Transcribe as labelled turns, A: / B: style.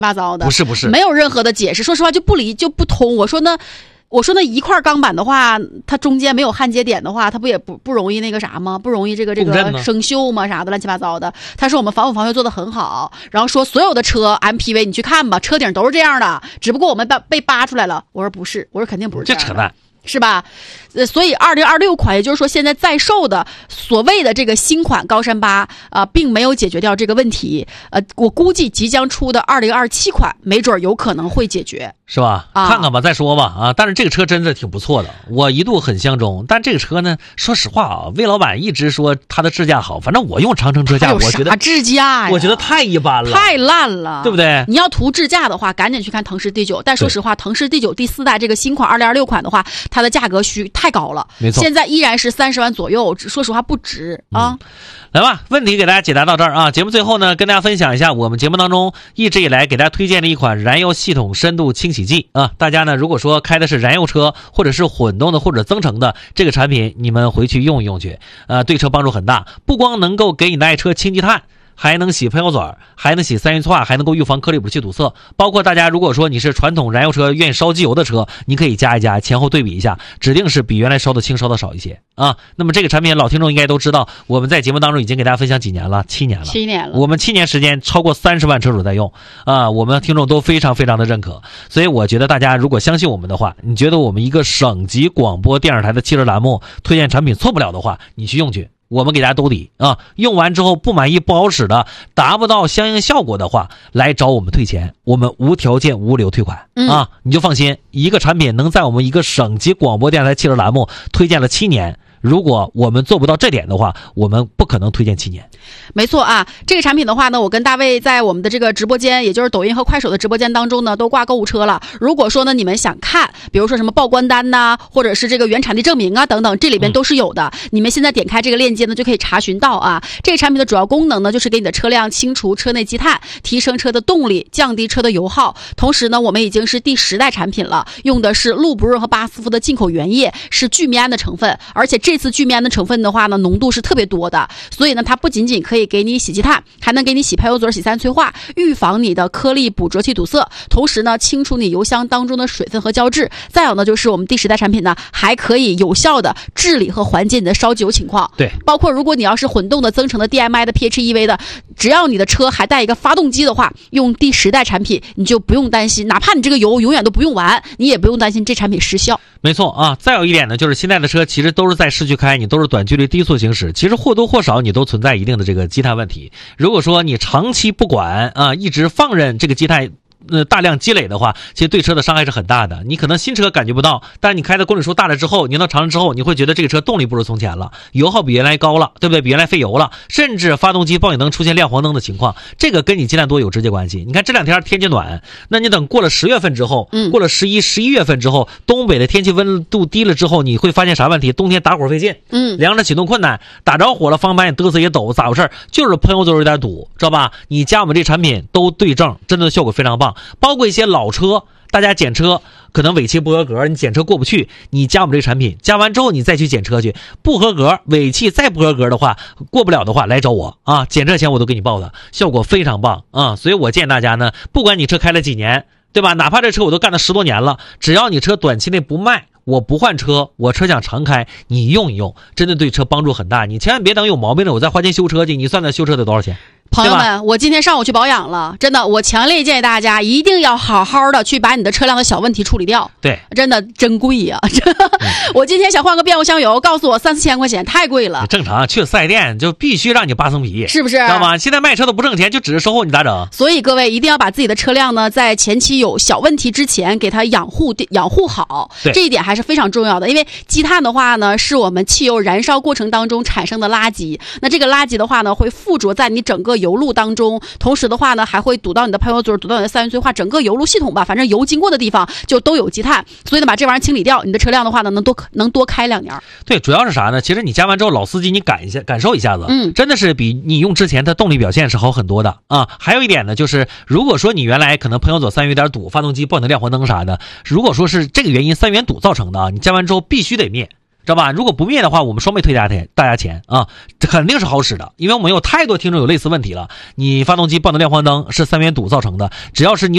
A: 八糟的，
B: 不是，
A: 没有任何的解释。说实话就不通。我说那一块钢板的话，它中间没有焊接点的话，它不也不容易那个啥吗？不容易这个生锈吗？啥的乱七八糟的。他说我们防腐做得很好，然后说所有的车 MPV 你去看吧，车顶都是这样的，只不过我们被扒出来了。我说不是，我说肯定不是这样的，
B: 这扯淡。
A: 是吧？所以2026款，也就是说现在在售的所谓的这个新款高山8并没有解决掉这个问题。我估计即将出的2027款，没准有可能会解决，
B: 是吧？看看吧，再说吧但是这个车真的挺不错的，我一度很相中。但这个车呢，说实话魏老板一直说它的智驾好，反正我用长城车架，我觉得
A: 智驾呀，
B: 我觉得太一般了，
A: 太烂了，
B: 对不对？
A: 你要图智驾的话，赶紧去看腾势 D9。但说实话，腾势 D9第4代这个新款2026款的话，它的价格太高了，
B: 没错，
A: 现在依然是30万左右，说实话不值啊。
B: 来吧，问题给大家解答到这儿节目最后呢，跟大家分享一下我们节目当中一直以来给大家推荐的一款燃油系统深度清洗剂大家呢如果说开的是燃油车或者是混动的或者增程的这个产品，你们回去用一用去对车帮助很大，不光能够给你的爱车清积碳，还能洗喷油嘴，还能洗三元化，还能够预防颗粒补气堵塞。包括大家如果说你是传统燃油车愿意烧机油的车，你可以加一加，前后对比一下，指定是比原来烧的轻烧的少一些那么这个产品老听众应该都知道，我们在节目当中已经给大家分享几年了，7年了，我们7年时间超过30万车主在用我们听众都非常非常的认可。所以我觉得大家如果相信我们的话，你觉得我们一个省级广播电视台的汽车栏目推荐产品错不了的话，你去用去，我们给大家兜底用完之后不满意不好使的，达不到相应效果的话，来找我们退钱，我们无条件无理由退款你就放心，一个产品能在我们一个省级广播电视台汽车栏目推荐了7年，如果我们做不到这点的话，我们不可能推荐7年。
A: 没错这个产品的话呢，我跟大卫在我们的这个直播间，也就是抖音和快手的直播间当中呢，都挂购物车了。如果说呢你们想看，比如说什么报关单或者是这个原产地证明等等，这里边都是有的。你们现在点开这个链接呢，就可以查询到这个产品的主要功能呢，就是给你的车辆清除车内积碳，提升车的动力，降低车的油耗。同时呢，我们已经是第10代产品了，用的是路不润和巴斯夫的进口原液，是聚醚胺的成分，而且这次聚醚胺的成分的话呢，浓度是特别多的，所以呢，它不仅仅可以给你洗积碳，还能给你洗喷油嘴、洗三元催化，预防你的颗粒补浊气堵塞，同时呢，清除你油箱当中的水分和胶质。再有呢，就是我们第10代产品呢，还可以有效的治理和缓解你的烧机油情况。
B: 对，
A: 包括如果你要是混动的、增程的、DMI 的、PHEV 的，只要你的车还带一个发动机的话，用第10代产品，你就不用担心，哪怕你这个油永远都不用完，你也不用担心这产品失效。
B: 没错再有一点呢，就是现在的车其实都是在市区开，你都是短距离低速行驶，其实或多或少你都存在一定的这个积碳问题。如果说你长期不管一直放任这个积碳大量积累的话，其实对车的伤害是很大的。你可能新车感觉不到，但你开的公里数大了之后，你到长了之后，你会觉得这个车动力不如从前了，油耗比原来高了，对不对？比原来费油了，甚至发动机报警灯出现亮黄灯的情况，这个跟你积碳多有直接关系。你看这2天天气暖，那你等过了10月份之后，过了11月份之后，东北的天气温度低了之后，你会发现啥问题？冬天打火费劲，凉着启动困难，打着火了方向盘也嘚瑟也抖，咋回事？就是喷油嘴有点堵，知道吧？你加我们这产品都对症，真的效果非常棒。包括一些老车，大家检车可能尾气不合格，你检车过不去，你加我们这个产品，加完之后你再去检车去，不合格，尾气再不合格的话，过不了的话来找我检测钱我都给你报的，效果非常棒所以我建议大家呢，不管你车开了几年，对吧？哪怕这车我都干了10多年了，只要你车短期内不卖，我不换车，我车想常开，你用一用，真的对车帮助很大。你千万别等有毛病了我再花钱修车去，你算算修车得多少钱？
A: 朋友们，我今天上午去保养了，真的，我强烈建议大家一定要好好的去把你的车辆的小问题处理掉。
B: 对，
A: 真的真贵呀！我今天想换个变速箱油，告诉我3、4千块钱，太贵了。
B: 正常，去4S店就必须让你扒层皮，
A: 是不是？
B: 知道吗？现在卖车都不挣钱，就只是售后，你咋整？
A: 所以各位一定要把自己的车辆呢，在前期有小问题之前，给它养护好，这一点还是非常重要的。因为积碳的话呢，是我们汽油燃烧过程当中产生的垃圾，那这个垃圾的话呢，会附着在你整个油路当中，同时的话呢，还会堵到你的喷油嘴，堵到你的三元催化，整个油路系统吧，反正油经过的地方就都有积碳。所以呢，把这玩意儿清理掉，你的车辆的话呢，能多开2年。
B: 对，主要是啥呢？其实你加完之后，老司机你感受一下子，真的是比你用之前的动力表现是好很多的还有一点呢，就是如果说你原来可能喷油嘴三元有点堵，发动机报警亮黄灯啥的，如果说是这个原因三元堵造成的你加完之后必须得灭。知道吧？如果不灭的话，我们双倍退大家钱这肯定是好使的，因为我们有太多听众有类似问题了。你发动机报的亮黄灯是三元堵造成的，只要是你